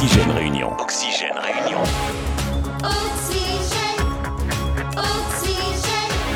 Oxygène Réunion. Oxygène Réunion. Oxygène, oxygène.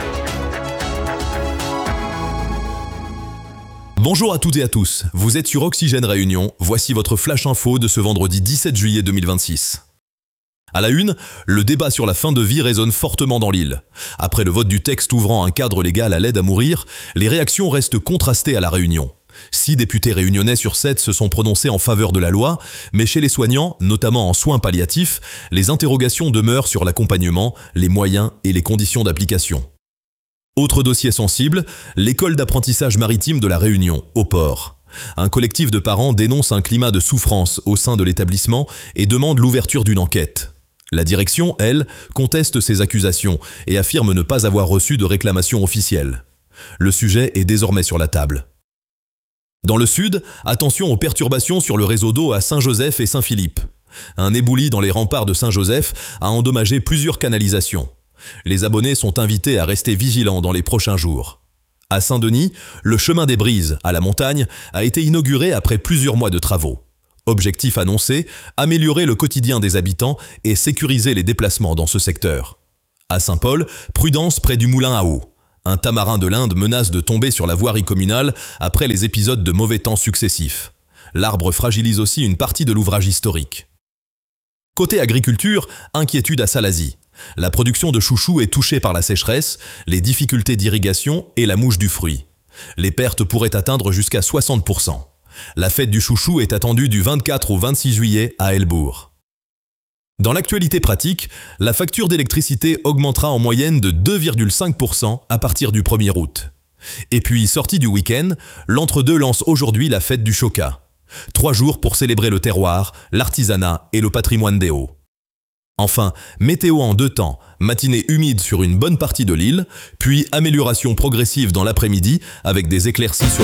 Bonjour à toutes et à tous, vous êtes sur Oxygène Réunion, voici votre flash info de ce vendredi 17 juillet 2026. À la une, le débat sur la fin de vie résonne fortement dans l'île. Après le vote du texte ouvrant un cadre légal à l'aide à mourir, les réactions restent contrastées à La Réunion. 6 députés réunionnais sur 7 se sont prononcés en faveur de la loi, mais chez les soignants, notamment en soins palliatifs, les interrogations demeurent sur l'accompagnement, les moyens et les conditions d'application. Autre dossier sensible, l'école d'apprentissage maritime de La Réunion, au port. Un collectif de parents dénonce un climat de souffrance au sein de l'établissement et demande l'ouverture d'une enquête. La direction, elle, conteste ces accusations et affirme ne pas avoir reçu de réclamation officielle. Le sujet est désormais sur la table. Dans le sud, attention aux perturbations sur le réseau d'eau à Saint-Joseph et Saint-Philippe. Un éboulis dans les remparts de Saint-Joseph a endommagé plusieurs canalisations. Les abonnés sont invités à rester vigilants dans les prochains jours. À Saint-Denis, le chemin des Brises, à la montagne, a été inauguré après plusieurs mois de travaux. Objectif annoncé, améliorer le quotidien des habitants et sécuriser les déplacements dans ce secteur. À Saint-Paul, prudence près du moulin à eau. Un tamarin de l'Inde menace de tomber sur la voirie communale après les épisodes de mauvais temps successifs. L'arbre fragilise aussi une partie de l'ouvrage historique. Côté agriculture, inquiétude à Salazie. La production de chouchous est touchée par la sécheresse, les difficultés d'irrigation et la mouche du fruit. Les pertes pourraient atteindre jusqu'à 60%. La fête du chouchou est attendue du 24 au 26 juillet à Helbourg. Dans l'actualité pratique, la facture d'électricité augmentera en moyenne de 2,5% à partir du 1er août. Et puis, sortie du week-end, l'Entre-deux lance aujourd'hui la fête du Choca. 3 jours pour célébrer le terroir, l'artisanat et le patrimoine des Hauts. Enfin, météo en 2 temps, matinée humide sur une bonne partie de l'île, puis amélioration progressive dans l'après-midi avec des éclaircies sur